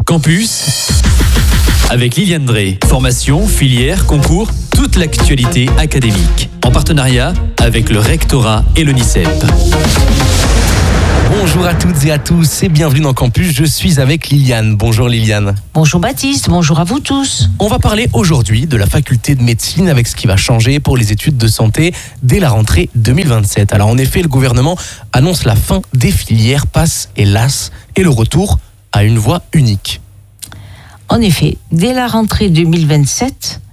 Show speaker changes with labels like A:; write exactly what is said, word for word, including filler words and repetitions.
A: Campus avec Liliane Drey. Formation, filière, concours, toute l'actualité académique. En partenariat avec le rectorat et l'O N I C E P.
B: Bonjour à toutes et à tous et bienvenue dans Campus, je suis avec Liliane. Bonjour Liliane.
C: Bonjour Baptiste, bonjour à vous tous.
B: On va parler aujourd'hui de la faculté de médecine avec ce qui va changer pour les études de santé dès la rentrée deux mille vingt-sept. Alors en effet, le gouvernement annonce la fin des filières PASS et LAS et le retour à une voie unique.
C: En effet, dès la rentrée deux mille vingt-sept,